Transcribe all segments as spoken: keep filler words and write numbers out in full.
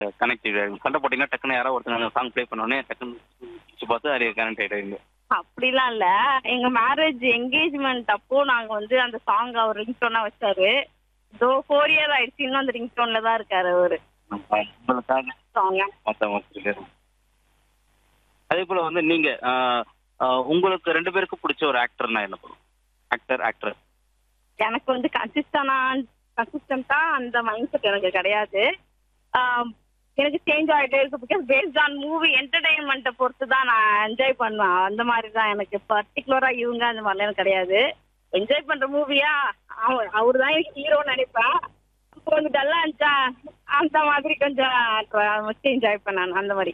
Connective ஆகிடும். சண்டை போட்டிங்கன்னா டக்குன்னு யாராவது ஒருத்தங்க அந்த சாங் ப்ளே பண்ணோடனே டக்குன்னு வச்சு பார்த்து அது கனெக்ட் ஆகிடுவீங்க. அப்படிலாம் இல்ல. எங்க மேரேஜ் என்கேஜ்மெண்ட் அப்போ நாங்க வந்து அந்த சாங் அவர் ரிங்டோனா வச்சாரு. இதோ ஃபோர் இயர் ஆயிடுச்சு. இன்னும் அந்த ரிங்டோன்ல தான் இருக்காரு அவரு. உங்களுக்காக சாங் மொத்தம் வச்சிருக்காரு. அதே போல வந்து நீங்க ஆஹ், ஆஹ், உங்களுக்கு ரெண்டு பேருக்கும் பிடிச்ச ஒரு ஆக்டர்னா என்ன பண்ணும்? ஆக்டர் ஆக்டர் எனக்கு வந்து கன்சிஸ்டனா கன்சிஸ்டன்டா அந்த மைண்ட் செட் எனக்கு கிடையாது. ஆம், எனக்கு சேஞ்ச் ஆகிட்டே இருக்கு. பிகாஸ் பேஸ்ட் ஆன் மூவி என்டர்டைன்மெண்ட்டை பொறுத்து தான் நான் என்ஜாய் பண்ணுவேன். அந்த மாதிரி தான் எனக்கு பர்டிகுலரா இவங்க அந்த மாதிரிலாம் எனக்கு கிடையாது. என்ஜாய் பண்ற மூவியா அவரு தான் எனக்கு ஹீரோன்னு நினைப்பேன். இப்போ கொஞ்சம் டல்லா இருந்துச்சா அந்த மாதிரி கொஞ்சம் என்ஜாய் பண்ணேன் அந்த மாதிரி.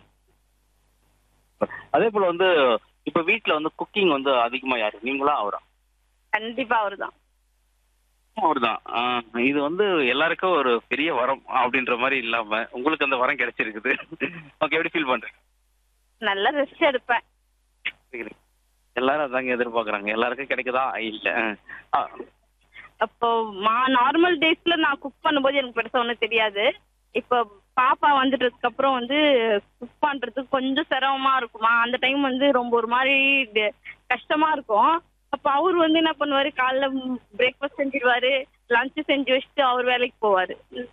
அதே போல வந்து இப்ப வீட்ல வந்து குக்கிங் வந்து அதிகமா யாரு, நீங்களா அவரா? கண்டிப்பா அவரு தான். அவர்தான். ஆஹ், இது வந்து எல்லாருக்கும் ஒரு பெரிய வரம் அப்படின்ற மாதிரி இல்லாம உங்களுக்கு அந்த வரம் கிடைச்சிருக்குது. ஓகே, எப்படி ஃபீல் பண்றீங்க? நல்லா ரெஸ்ட் எடுப்பேன். எல்லாரும் அதாங்க எதிர்பார்க்கறாங்க. எல்லாருக்கும் கிடைக்குதா? இல்ல. ஆஹ், அப்போ மா நார்மல் டேஸ்ல நான் குக் பண்ணும்போது எனக்கு பெருசா ஒன்றும் தெரியாது. இப்போ பாப்பா வந்துட்டதுக்கு அப்புறம் வந்து குக் பண்றதுக்கு கொஞ்சம் சிரமமா இருக்குமா, அந்த டைம் வந்து ரொம்ப ஒரு மாதிரி ட- கஷ்டமா இருக்கும். அப்போ அவர் வந்து என்ன பண்ணுவாரு, காலைல பிரேக்ஃபாஸ்ட் செஞ்சிருவாரு, லஞ்ச் செஞ்சு வச்சுட்டு அவர் வேலைக்கு போவாரு.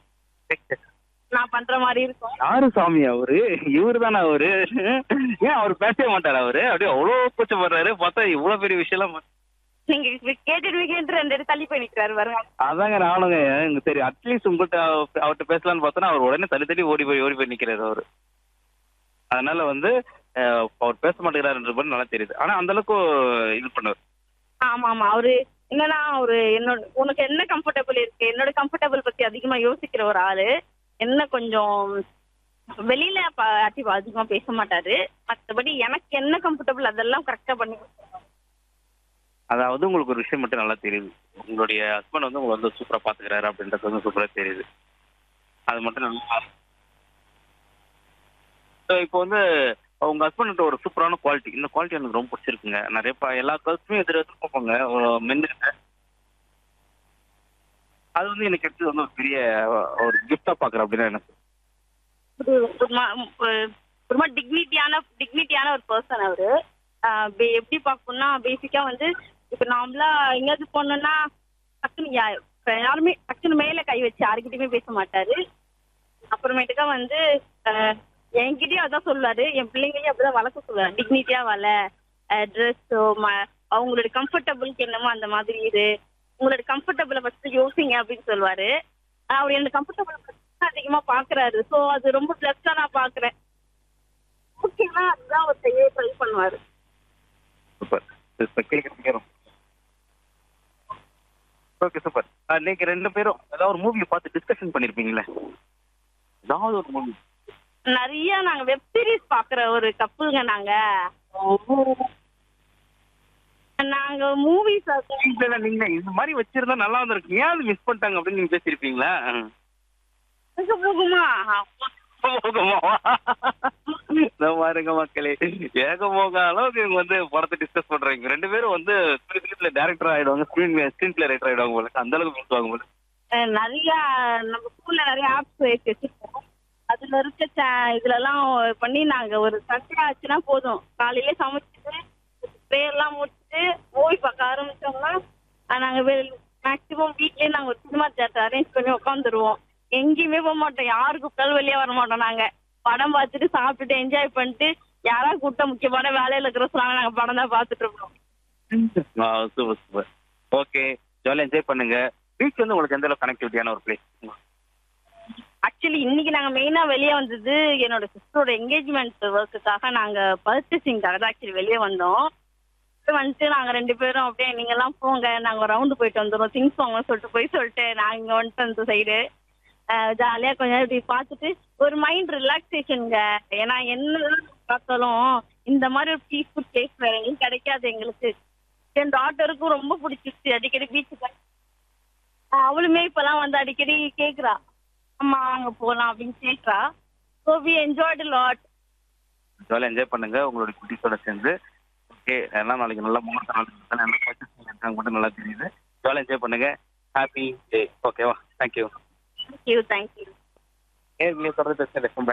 நான் பண்ற மாதிரி இருக்கும். யாரு சாமி அவரு? இவரு தானே அவரு? ஏன் அவர் பேசவே மாட்டாரு அவரு? அப்படியே அவ்வளவு கூச்சப்படுறாரு. பார்த்தா இவ்வளவு பெரிய விஷயம் எல்லாம். நீங்க இப்ப கேட்டுடுவீங்கன்ற ரெண்டு இடத்துல தள்ளி போய் நிக்கிறாரு பாருங்க. அதாங்க நானுங்க எனக்கு தெரியும். அட்லீஸ்ட் உங்கள்கிட்ட அவர்கிட்ட பேசலாம்னு பார்த்தோன்னா அவர் உடனே தள்ளி தள்ளி ஓடி போய் ஓடி போய் நிக்கிறாரு அவரு. அதனால வந்து அஹ், அவர் பேச மாட்டேங்கிறாருன்ற மாதிரி நல்லா தெரியுது. ஆனா அந்த அளவுக்கு இது பண்ணுவார். ஆமா ஆமா அவரு என்னன்னா அவரு என்னோட உனக்கு என்ன கம்ஃபர்டபுள் இருக்கு, என்னோட கம்ஃபர்டபுள் பத்தி அதிகமா யோசிக்கிற ஒரு ஆளு. என்ன கொஞ்சம் வெளியில ப- அதிகமா பேச மாட்டாரு. மத்தபடி எனக்கு என்ன கம்ஃபர்டபுள் அதெல்லாம் கரெக்டா பண்ணி கொடுத்துருவாரு. அதாவது உங்களுக்கு ஒரு விஷயம் மட்டும் நல்லா தெரியுது. உங்களுடைய ஹஸ்பண்ட் வந்து உங்களை வந்து சூப்பரா பாத்துக்கிறாரு அப்படின்றது வந்து சூப்பரா தெரியுது. அது மட்டும் நல்லா. So, இப்போ வந்து உங்க ஹஸ்பண்ட் ஒரு சூப்பரான குவாலிட்டி, இந்த குவாலிட்டி எனக்கு ரொம்ப பிடிச்சிருக்குங்க. நிறைய ப- எல்லா கேர்ள்ஸுமே எதிர் எதிர்பார்ப்பாங்க மென்னுக்கிட்ட. அது வந்து எனக்கு எடுத்து வந்து ஒரு பெரிய ஒரு கிஃப்டா பாக்குறேன் அப்படின்னா எனக்கு. ஒரு ஒரு மா- ஒரு- ஒரு மாதிரி டிக்னிட்டியான டிக்னிட்டியான ஒரு பர்சன் அவரு. ஆஹ் பே- எப்படி பார்க்கணும்னா பேசிக்கா வந்து இப்ப நார்மலா எங்கேயாவது போனோம்னா டக்குன்னு யா- இப்ப யாருமே டக்குன்னு மேல கை வச்சு யாருக்கிட்டயுமே பேச மாட்டாரு. அப்புறமேட்டுக்கா வந்து ஆஹ் என்கிட்டயும் அதான் சொல்லுவாரு, என் பிள்ளைங்களையும் அப்படிதான் வளர்க்க சொல்லுவாரு. டிக்னிட்டியா வள, ட்ரெஸ்ஸோ அவங்களோட கம்ஃபர்டபுளுக்கு என்னமோ அந்த மாதிரி இது, உங்களோட கம்ஃபர்டபுளை ஃபர்ஸ்ட் யோசிங்க அப்படின்னு சொல்லுவாரு. ஆஹ் அவர் எனக்கு கம்ஃபர்டபுள் அதிகமா பாக்குறாரு. சோ அது ரொம்ப பிளஸ்டா நான் பாக்குறேன். ஓகேனா அதுதான் அவர் செய்ய ட்ரை பண்ணுவாரு. சூப்பர். கேட்கறதுக்கு ஓகே சூப்பர். நீங்க ரெண்டு பேரும் ஏதாவது ஒரு மூவியை பார்த்து டிஸ்கஷன் பண்ணிருப்பீங்களே, ஏதாவது ஒரு மூவி. நிறைய நாங்க வெப் சீரிஸ் பாக்குற ஒரு கப்புங்க நாங்க. நாங்க மூவிஸ் இல்ல நீங்க இந்த மாதிரி வச்சிருந்தா நல்லா இருந்திருக்கு, ஏன் அது மிஸ் பண்ணிட்டாங்க அப்படின்னு நீங்க பேசிருப்பீங்களா? போகுமா இந்த பாருங்க மக்களே, ஏகமோக அளவுக்கு இவங்க வந்து படத்தை டிஸ்கஸ் பண்றாங்க. ரெண்டு பேரும் வந்து டைரக்டர் ஆயிடுவாங்க, ஸ்கிரீன் ஸ்கிரீன் பிளே ரைட்டர் ஆயிடுவாங்க போல, அந்த அளவுக்கு பேசுவாங்க போல. அஹ் நிறைய நம்ம ஸ்கூல்ல நிறைய ஆப்ஸ் வச்சிருக்கோம். அதுல இருக்க ச- இதுல எல்லாம் பண்ணி நாங்க ஒரு சண்டே ஆச்சுன்னா போதும், காலையில சமைச்சிட்டு ப்ரேயர்லாம் முடிச்சுட்டு மூவி பார்க்க ஆரம்பிச்சோம்னா அஹ் நாங்க மேக்சிமம் வீட்லயே நாங்க ஒரு சினிமா தியேட்டர் அரேஞ்ச் பண்ணி உட்காந்துருவோம். எங்கேயுமே போக மாட்டோம், யாரு கூப்பிட்டாலும் வெளியே வர மாட்டோம். நாங்க படம் பார்த்துட்டு சாப்பிட்டுட்டு என்ஜாய் பண்ணிட்டு யாராவது கூப்பிட்ட முக்கியமான வேலையில இருக்கிற சொன்னாங்க நாங்க படம் தான் பார்த்துட்டு இருப்போம். Super super. ஓகே, ஜாலியாக என்ஜாய் பண்ணுங்க. பீச் வந்து உங்களுக்கு எந்த அளவுக்கு கனெக்டிவிட்டியான ஒரு பிளேஸ்? ஆக்சுவலி இன்னைக்கு நாங்க மெயினா வெளியே வந்தது என்னோட சிஸ்டரோட என்கேஜ்மெண்ட் ஒர்க்குக்காக. நாங்க பர்ச்சேசிங்காக தான் ஆக்சுவலி வெளியே வந்தோம். வந்துட்டு நாங்க ரெண்டு பேரும் அப்படியே நீங்க எல்லாம் போங்க, நாங்க ரவுண்டு போயிட்டு வந்துடுறோம், திங்ஸ் வாங்கன்னு சொல்லிட்டு போய் சொல்லிட்டு நாங்க இங்க வந்துட்டு அந்த சைடு ஜாலியா கொஞ்ச நேரம் இப்படி பார்த்துட்டு ஒரு மைண்ட் ரிலாக்ஸேஷனுங்க. ஏன்னா என்ன பார்த்தாலும் இந்த மாதிரி ஒரு பீஸ்ஃபுல் பிளேஸ் வேற எங்கேயும் கிடைக்காது எங்களுக்கு. என் டாட்டருக்கும் ரொம்ப பிடிச்சிருச்சு அடிக்கடி பீச்சுக்கு. அவளுமே இப்பெல்லாம் வந்து அடிக்கடி கேக்குறா, அம்மா அங்க போலாம் அப்படின்னு கேக்குறா. So we enjoyed lot. ஜாலியாக என்ஜாய் பண்ணுங்க உங்களோட குட்டீஸோட சேர்ந்து. ஓகே, எல்லாம் நாளைக்கு நல்லா முகூர்த்த நாள் நல்லா பர்ச்சேஸ் மட்டும் நல்லா தெரியுது. ஜாலியாக என்ஜாய் பண்ணுங்க. Happy day. ஓகேவா? தேங்க்யூ. Thank you thank you. நேர்களை தொடர்ந்து பேசுகிறேன்.